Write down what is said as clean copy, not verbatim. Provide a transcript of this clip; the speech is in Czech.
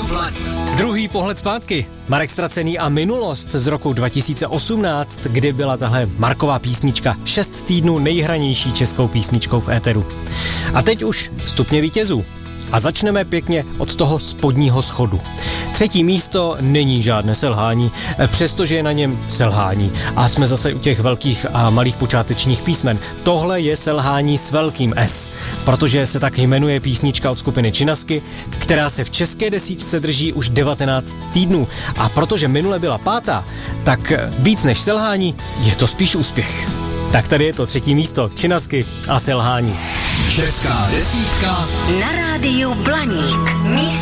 Druhý pohled zpátky. Marek Ztracený a minulost z roku 2018, kdy byla tahle Marková písnička 6 týdnů nejhranější českou písničkou v éteru. A teď už stupně vítězů. A začneme pěkně od toho spodního schodu. 3. místo není žádné selhání, přestože je na něm selhání. A jsme zase u těch velkých a malých počátečních písmen. Tohle je selhání s velkým S, protože se tak jmenuje písnička od skupiny Činasky, která se v české desítce drží už 19 týdnů. A protože minule byla 5., tak víc než selhání je to spíš úspěch. Tak tady je to 3. místo, Činasky a selhání. Česká desítka na rádiu Blaník. Místo